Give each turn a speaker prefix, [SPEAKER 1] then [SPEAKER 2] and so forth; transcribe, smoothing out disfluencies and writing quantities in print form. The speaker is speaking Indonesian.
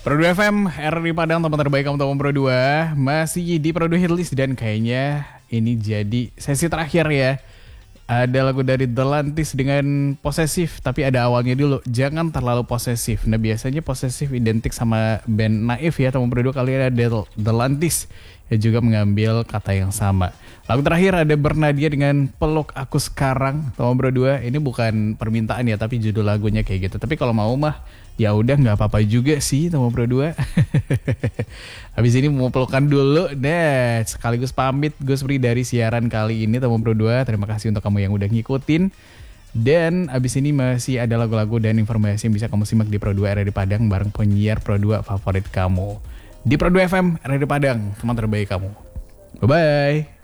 [SPEAKER 1] Pro 2 FM, RRI Padang, teman terbaik kamu teman Pro 2. Masih di Pro 2 Hitlist dan kayaknya ini jadi sesi terakhir ya. Ada lagu dari The Lantis dengan posesif, tapi ada awalnya dulu. Jangan terlalu posesif. Nah biasanya posesif identik sama band Naif ya, teman Pro 2, kali ini ada The Lantis yang juga mengambil kata yang sama. Lagu terakhir ada Bernadia dengan Peluk Aku Sekarang, teman Pro 2. Ini bukan permintaan ya, tapi judul lagunya kayak gitu. Tapi kalau mau mah ya udah nggak apa-apa juga sih teman Pro 2. Habis ini mau pelukan dulu deh. Sekaligus pamit Gus Pri dari siaran kali ini teman Pro 2. Terima kasih untuk kamu yang udah ngikutin. Dan abis ini masih ada lagu-lagu dan informasi yang bisa kamu simak di Pro 2 RRI Padang bareng penyiar Pro 2 favorit kamu. Di Pro 2 FM RRI Padang, teman terbaik kamu. Bye-bye.